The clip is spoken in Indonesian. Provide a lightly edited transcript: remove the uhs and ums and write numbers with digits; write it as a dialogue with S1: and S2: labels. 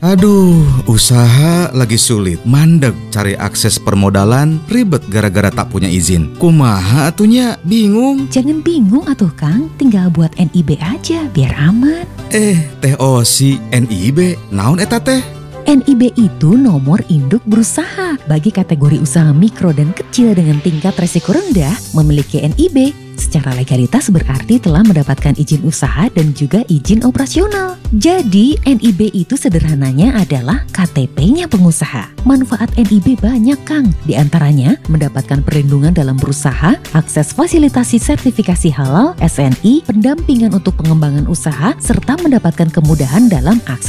S1: Aduh, usaha lagi sulit, mandek cari akses permodalan, ribet gara-gara tak punya izin. Kumaha atunya, bingung.
S2: Jangan bingung atuh Kang, tinggal buat NIB aja biar aman.
S1: Teh Osi, NIB, naon eta teh?
S2: NIB itu nomor induk berusaha. Bagi kategori usaha mikro dan kecil dengan tingkat resiko rendah, memiliki NIB secara legalitas berarti telah mendapatkan izin usaha dan juga izin operasional. Jadi NIB itu sederhananya adalah KTP-nya pengusaha. Manfaat NIB banyak Kang, di antaranya mendapatkan perlindungan dalam berusaha, akses fasilitasi sertifikasi halal, SNI, pendampingan untuk pengembangan usaha, serta mendapatkan kemudahan dalam akses